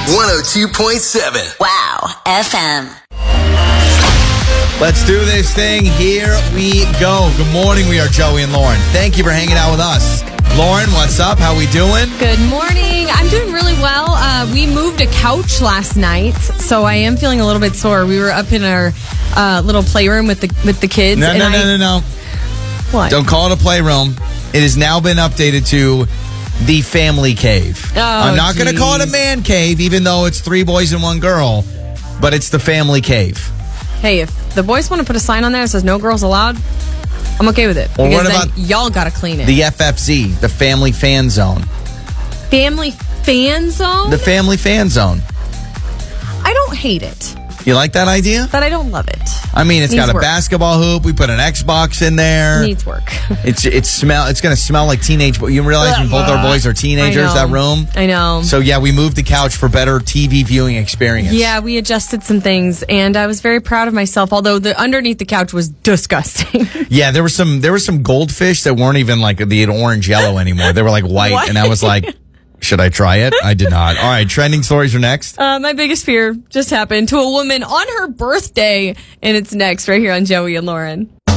102.7. Wow, FM. Let's do this thing. Here we go. Good morning. We are Joey and Lauren. Thank you for hanging out with us. Lauren, what's up? How we doing? Good morning. I'm doing really well. We moved a couch last night, so I am feeling a little bit sore. We were up in our little playroom with the kids. No. What? Don't call it a playroom. It has now been updated to the family cave. Oh, I'm not going to call it a man cave, even though it's 3 boys and 1 girl, but it's the family cave. Hey, if the boys want to put a sign on there that says no girls allowed, I'm okay with it. Well, because what about then y'all got to clean it. The FFZ, the family fan zone. Family fan zone? The family fan zone. I don't hate it, You like that idea? but I don't love it. I mean, it's Needs got a work. basketball hoop. We put an Xbox in there. Needs work. It's going to smell like teenage. You realize when both our boys are teenagers, I know. that room? I know. So, yeah, we moved the couch for better TV viewing experience. Yeah, we adjusted some things, and I was very proud of myself, although the underneath the couch was disgusting. Yeah, there were some goldfish that weren't even like the orange yellow anymore. They were like white, What? and I was like, should I try it? I did not. All right, trending stories are next. My biggest fear just happened to a woman on her birthday, and it's next right here on Joey and Lauren.